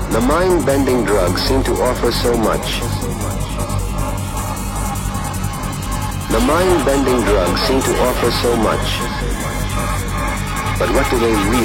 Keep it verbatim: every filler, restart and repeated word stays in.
The mind-bending drugs seem to offer so much. The mind-bending drugs seem to offer so much. But what do they really